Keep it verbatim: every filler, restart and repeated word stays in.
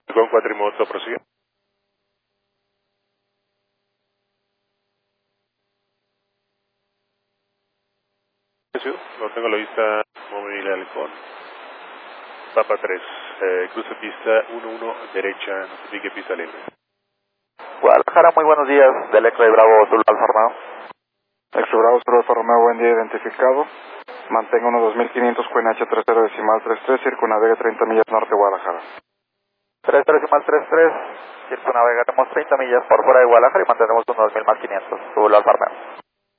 Con cuatrimoto, prosigue. Sí, lo tengo a la vista, móvil halcón. Papa tres, eh, cruce pista uno uno, derecha, notifique pista libre. Guadalajara, muy buenos días, del Eco de Bravo, Zulu Alfa Romeo. Exo Bravo, Zulu Alfa Romeo, buen día, identificado. Mantengo uno dos mil quinientos, Q N H treinta decimal treinta y tres, circunnavega treinta millas norte Guadalajara. treinta decimal treinta y tres, circunnavegaremos treinta millas por fuera de Guadalajara y mantenemos unos dos mil más quinientos, Zulu Alfa Romeo.